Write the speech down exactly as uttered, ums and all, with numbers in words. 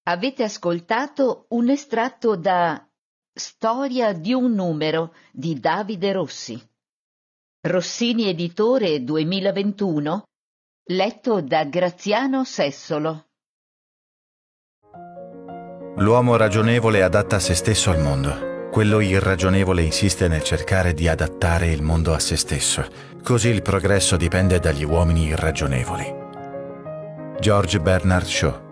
Avete ascoltato un estratto da Storia di un numero di Davide Rossi. Rossini Editore duemilaventuno, letto da Graziano Sessolo. L'uomo ragionevole adatta se stesso al mondo. Quello irragionevole insiste nel cercare di adattare il mondo a se stesso. Così il progresso dipende dagli uomini irragionevoli. George Bernard Shaw.